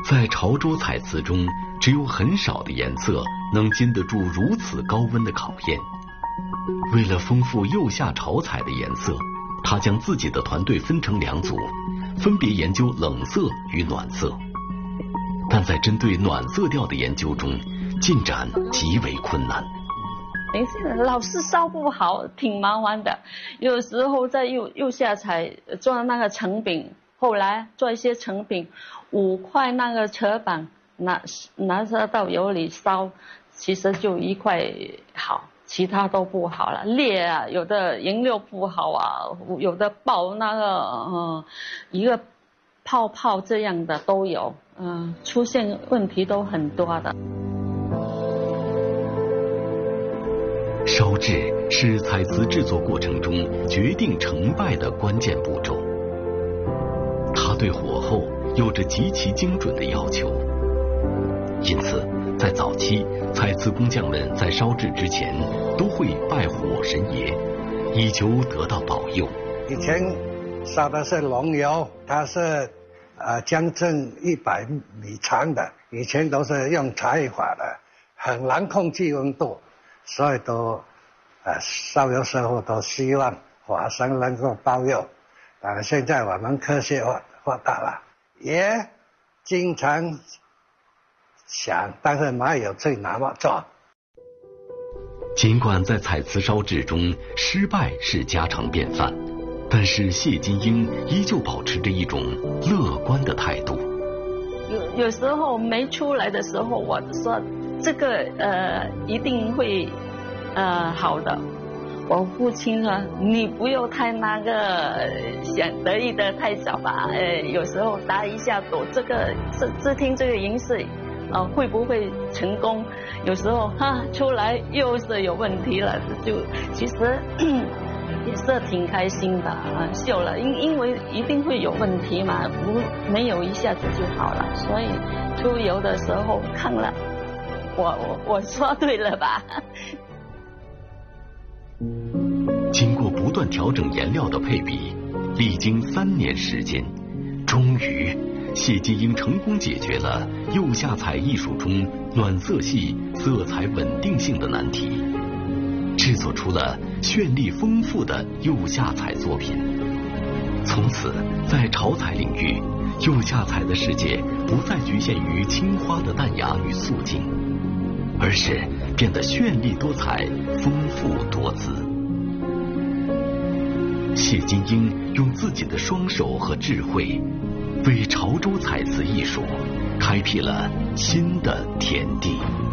在潮州彩瓷中，只有很少的颜色能经得住如此高温的考验。为了丰富釉下潮彩的颜色，他将自己的团队分成2组，分别研究冷色与暖色。但在针对暖色调的研究中，进展极为困难。 老是烧不好，挺麻烦的。有时候在釉下彩做那个成品，后来做一些成品，5块那个车板拿到油里烧，其实就1块好，其他都不好了。裂啊，有的颜料不好啊，有的爆那个一个泡泡这样的都有，出现问题都很多的。 烧制是彩瓷制作过程中决定成败的关键步骤，它对火候有着极其精准的要求。因此，在早期，彩瓷工匠们在烧制之前都会拜火神爷，以求得到保佑。 以前烧的是龙油，它是将近100米长的，以前都是用柴火的，很难控制温度。所以都烧油师傅都希望火神能够保佑，但是现在我们科学发达了，也经常想，但是没有去那么做。 尽管在彩瓷烧制中失败是家常便饭，但是谢金英依旧保持着一种乐观的态度。 有时候没出来的时候，我说这个一定会好的。我父亲说你不要太那个想得意的太早吧，有时候打一下赌，这听这个颜色会不会成功？有时候出来又是有问题了，就其实也是挺开心的笑了，因为一定会有问题嘛，没有一下子就好了，所以出油的时候看了，我说对了吧？ 经过不断调整颜料的配比，历经3年时间，终于谢金英成功解决了釉下彩艺术中暖色系色彩稳定性的难题，制作出了绚丽丰富的釉下彩作品。从此，在潮彩领域，釉下彩的世界不再局限于青花的淡雅与素净，而是变得绚丽多彩、丰富多姿。谢金英用自己的双手和智慧，为潮州彩瓷艺术开辟了新的天地。